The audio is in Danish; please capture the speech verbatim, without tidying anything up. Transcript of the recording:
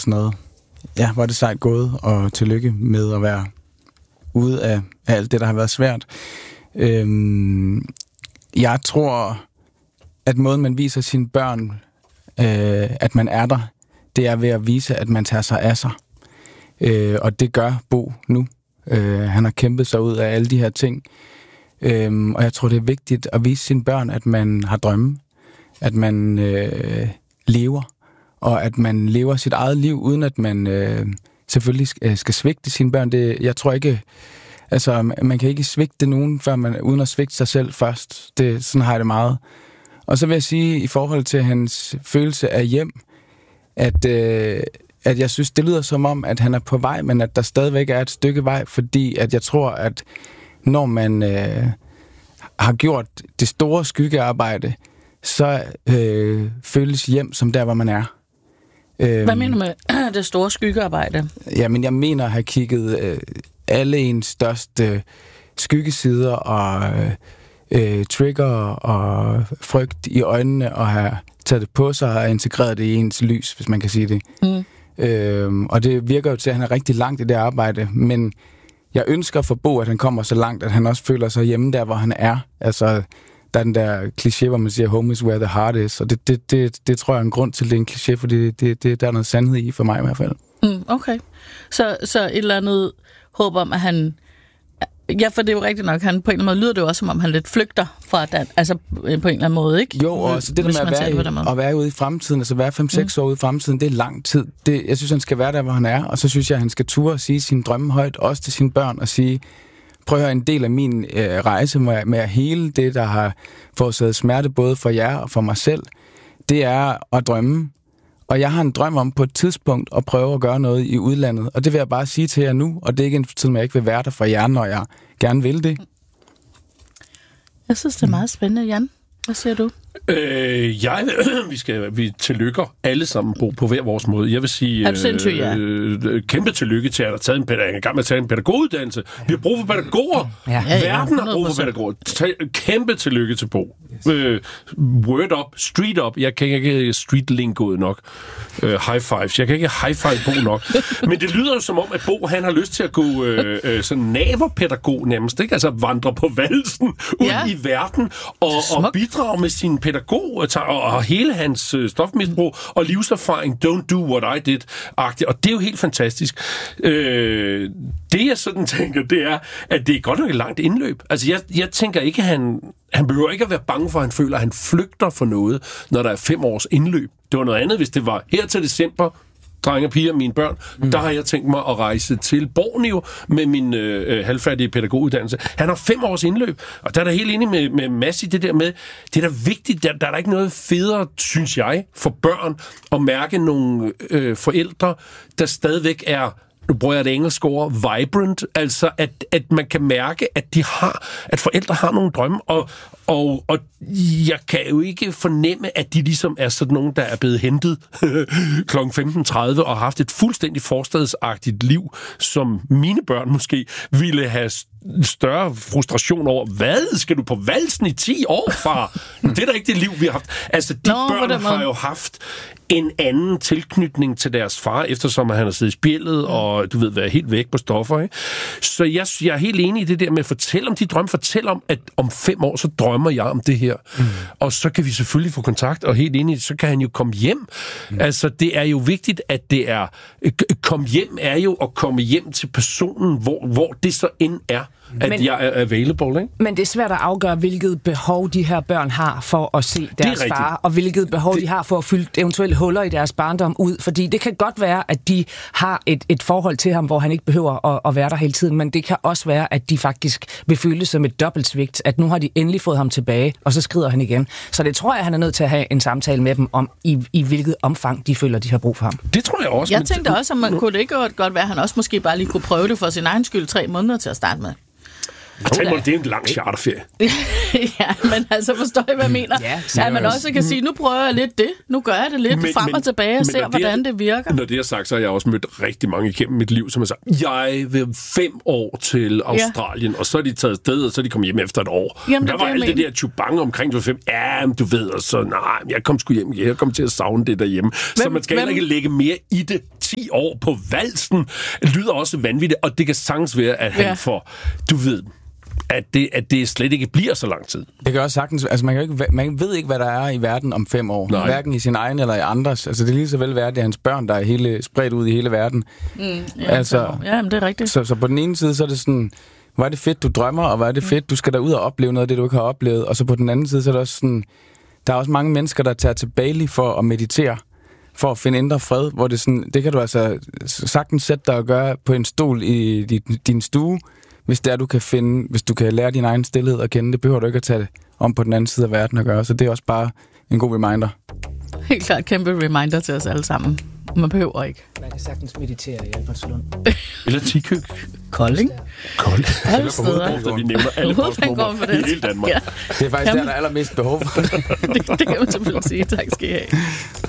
sådan noget. Ja, hvor er det sejt gået, og tillykke med at være ude af, af alt det, der har været svært. Øhm, jeg tror, at måden, man viser sine børn, øh, at man er der, det er ved at vise, at man tager sig af sig. Øh, og det gør Bo nu. Øh, han har kæmpet sig ud af alle de her ting. Øh, og jeg tror, det er vigtigt at vise sine børn, at man har drømme. At man øh, lever. Og at man lever sit eget liv, uden at man øh, selvfølgelig skal, skal svigte sine børn. Det, jeg tror ikke... Altså, man kan ikke svigte nogen, før man, uden at svigte sig selv først. Det, sådan har jeg det meget. Og så vil jeg sige, i forhold til hans følelse af hjem, at, øh, at jeg synes, det lyder som om, at han er på vej, men at der stadigvæk er et stykke vej, fordi at jeg tror, at når man øh, har gjort det store skyggearbejde, så øh, føles hjem som der, hvor man er. Øh, Hvad mener du med det store skyggearbejde? Jamen, jeg mener at have kigget øh, alle ens største skyggesider og øh, trigger og frygt i øjnene, og have taget det på sig og integreret det i ens lys, hvis man kan sige det. Mm. Øhm, og det virker jo til, at han er rigtig langt i det arbejde, men jeg ønsker for Bo, at han kommer så langt, at han også føler sig hjemme der, hvor han er. Altså, der er den der kliché, hvor man siger, home is where the heart is, og det, det, det, det tror jeg er en grund til, at det er en kliché, fordi det, det, det, der er noget sandhed i for mig i hvert fald. Mm, okay. Så, så et eller andet håb om, at han... Ja, for det er jo rigtigt nok, han på en eller anden måde lyder det jo også, som om han lidt flygter fra Dan, altså på en eller anden måde, ikke? Jo, og så det der med at være, i, at være ude i fremtiden, altså være fem seks mm. år ude i fremtiden, det er lang tid. Det, jeg synes, han skal være der, hvor han er, og så synes jeg, han skal ture og sige sine drømme højt, også til sine børn, og sige, prøv at høre, en del af min øh, rejse med, med at hele det, der har forårsaget smerte, både for jer og for mig selv, det er at drømme. Og jeg har en drøm om på et tidspunkt at prøve at gøre noget i udlandet. Og det vil jeg bare sige til jer nu, og det er ikke en tid, at jeg ikke vil være der for jer, når jeg gerne vil det. Jeg synes, det er meget spændende, Jan. Hvad siger du? Øh, jeg vi skal vi tillykker alle sammen Bo, på hver vores måde. Jeg vil sige er du sindssyg, ja? øh, kæmpe tillykke til at have taget en pædagog, en gang med at tage en pædagoguddannelse. Vi har brug for pædagoger. Ja. Ja, ja, verden har brug for pædagoger. Kæmpe tillykke til Bo. Yes. Øh, word up, street up. Jeg kan ikke street lingoet nok. Øh, high fives. Jeg kan ikke high five Bo nok. Men det lyder jo som om at Bo han har lyst til at gå øh, øh, sådan naverpædagog nærmest, ikke? Altså vandre på valsen ud ja. i verden og, og bidrage med sin pædagog og hele hans stofmisbrug og livserfaring, don't do what I did-agtigt. Og det er jo helt fantastisk. Øh, det jeg sådan tænker, det er, at det er godt nok et langt indløb. Altså jeg, jeg tænker ikke, at han, han behøver ikke at være bange for, at han føler, at han flygter for noget, når der er fem års indløb. Det var noget andet, hvis det var her til december, drenge og piger, mine børn, mm. der har jeg tænkt mig at rejse til Borneo med min øh, halvfærdige pædagoguddannelse. Han har fem års indløb, og der er der helt enig med, med Mads i det der med, det er da vigtigt, der, der er der ikke noget federe, synes jeg, for børn at mærke nogle øh, forældre, der stadigvæk er, nu bruger jeg det engelske ord, vibrant, altså at, at man kan mærke, at de har, at forældre har nogle drømme, og, og, og jeg kan jo ikke fornemme, at de ligesom er sådan nogen, der er blevet hentet klokken femten tredive og har haft et fuldstændig forstadsagtigt liv, som mine børn måske ville have større frustration over. Hvad? Skal du på valsen i ti år, far? Det er da ikke det liv, vi har haft. Altså, de Nå, børn har jo haft en anden tilknytning til deres far, eftersom han har siddet i spjældet, og du ved, været helt væk på stoffer, ikke? Så jeg, jeg er helt enig i det der med at fortælle om de drømme. Fortæl om, at om fem år, så drømmer jeg om det her. Mm. Og så kan vi selvfølgelig få kontakt, og helt enig, så kan han jo komme hjem. Mm. Altså, det er jo vigtigt, at det er... Kom hjem er jo at komme hjem til personen, hvor, hvor det så end er, at men, jeg er available, ikke? Men det er svært at afgøre, hvilket behov de her børn har for at se deres far, og hvilket behov det, de har for at fylde eventuelle huller i deres barndom ud. Fordi det kan godt være, at de har et, et forhold til ham, hvor han ikke behøver at, at være der hele tiden, men det kan også være, at de faktisk vil føle det som et dobbeltsvigt, at nu har de endelig fået ham tilbage, og så skrider han igen. Så det tror jeg, han er nødt til at have en samtale med dem om, i, i hvilket omfang de føler, de har brug for ham. Det tror jeg også. Jeg tænkte også, om man kunne det ikke godt være, at han også måske bare lige kunne prøve det for sin egen skyld tre måneder til at starte med. Tænk mig, det er en lang charterferie. Ja, men altså forstår I, hvad jeg mener? Ja, at man også kan sige, nu prøver jeg lidt det, nu gør jeg det lidt men, frem og men, tilbage og ser, det hvordan det virker. Når det er sagt, så har jeg også mødt rigtig mange igennem mit liv, som har sagt, jeg vil fem år til Australien, ja. Og så er de taget sted, og så er de kommet hjem efter et år. Jamen, der var alt det der tjubang omkring du fem. Ja, du ved, og så nej, jeg kom sgu hjem, jeg kom til at savne det derhjemme. Hvem, så man skal heller ikke lægge mere i det. ti år på valsen. Det lyder også vanvittigt, og det kan sagtens være, at han ja. får, du ved, at det, at det slet ikke bliver så lang tid. Det kan også sagtens, altså man, kan ikke, man ved ikke, hvad der er i verden om fem år. Nej. Hverken i sin egen eller i andres. Altså det er lige så vel værd, det er hans børn, der er hele, spredt ud i hele verden. Mm, ja, altså, ja, men det er rigtigt. Så, så på den ene side, så er det sådan, hvor er det fedt, du drømmer, og hvor er det fedt, du skal derud og opleve noget af det, du ikke har oplevet. Og så på den anden side, så er det også sådan, der er også mange mennesker, der tager til Bali for at meditere, for at finde indre fred, hvor det sådan, det kan du altså sagtens sætte dig og gøre på en stol i din, din stue, hvis det er, du kan finde, hvis du kan lære din egen stillhed at kende. Det behøver du ikke at tage om på den anden side af verden at gøre, så det er også bare en god reminder. Helt klart kæmpe reminder til os alle sammen. Man behøver ikke. Man kan sagtens meditere i Albertslund. Eller Tikøb. Kolding. Kolding. Alle steder. Vi nævner alle postnummer i hele Danmark. Ja. Det er faktisk der, der er allermest behov for. det, det kan man selvfølgelig sige. Tak skal I have.